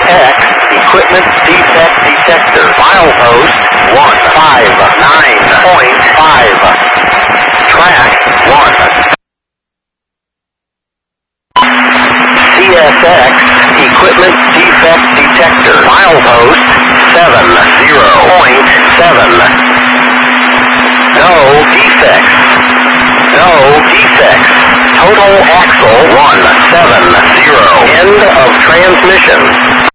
CSX Equipment Defect Detector. Milepost 159.5. Track 1. CSX Equipment Defect Detector. Milepost 70.7. No defects. No defects. Total axle 170. End of transmission.